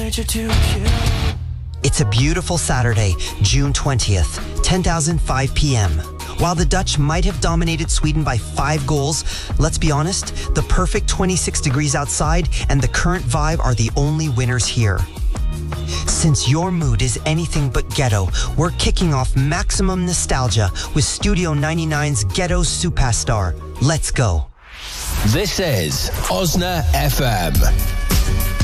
nature to kill. It's a beautiful Saturday, June 20th, 10:05 p.m. While the Dutch might have dominated Sweden by 5 goals, let's be honest, the perfect 26 degrees outside and the current vibe are the only winners here. Since your mood is anything but ghetto, we're kicking off maximum nostalgia with Studio 99's Ghetto Superstar. Let's go. This is Osna FM.